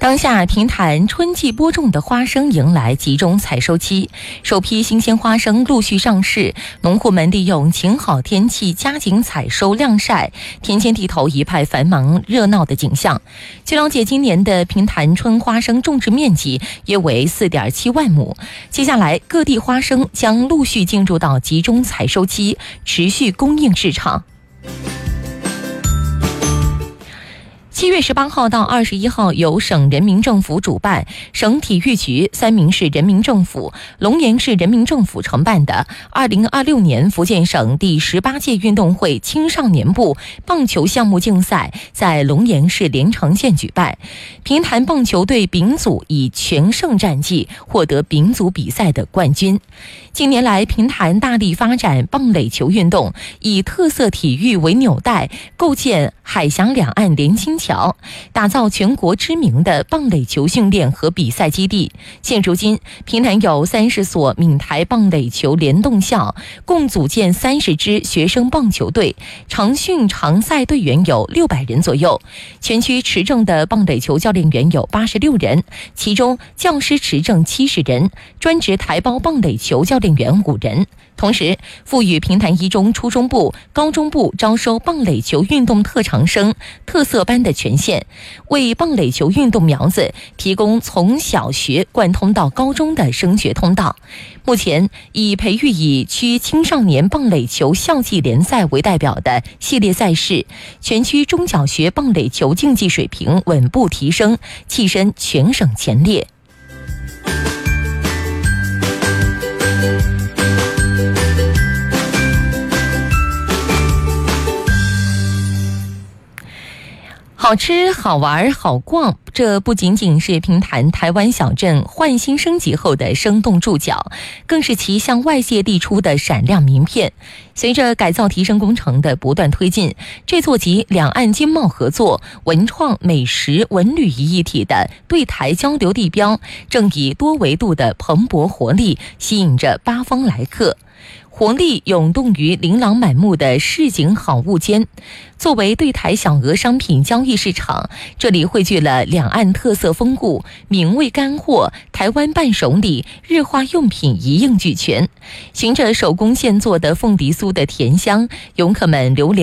当下平潭春季播种的花生迎来集中采收期，首批新鲜花生陆续上市，农户们利用晴好天气加紧采收晾晒，田间地头一派繁忙热闹的景象。据了解，今年的平潭春花生种植面积约为 4.7 万亩，接下来各地花生将陆续进入到集中采收期，持续供应市场。7月18号到21号，由省人民政府主办，省体育局、三明市人民政府、龙岩市人民政府承办的2026年福建省第18届运动会青少年部棒球项目竞赛在龙岩市连城县举办。平潭棒球队丙组以全胜战绩获得丙组比赛的冠军。近年来，平潭大力发展棒垒球运动，以特色体育为纽带，构建海峡两岸联亲桥，打造全国知名的棒垒球训练和比赛基地。现如今，平潭有30所闽台棒垒球联动校，共组建30支学生棒球队，常训常赛队员有600人左右。全区持证的棒垒球教练员有86人，其中教师持证70人，专职台胞棒垒球教练员5人。同时，赋予平潭一中初中部、高中部招收棒垒球运动特长生、特色班的权限，为棒垒球运动苗子提供从小学贯通到高中的升学通道。目前，已培育以区青少年棒垒球校际联赛为代表的系列赛事，全区中小学棒垒球竞技水平稳步提升，跻身全省前列。好吃、好玩、好逛，这不仅仅是平潭台湾小镇焕新升级后的生动注脚，更是其向外界递出的闪亮名片。随着改造提升工程的不断推进，这座集两岸经贸合作、文创、美食、文旅于一体的对台交流地标，正以多维度的蓬勃活力吸引着八方来客。活力涌动于琳琅满目的市井好物间。作为对台小额商品交易市场，这里汇聚了两岸特色风物、名味干货、台湾伴手礼、日化用品一应俱全。循着手工现做的凤梨酥的甜香，游客们流连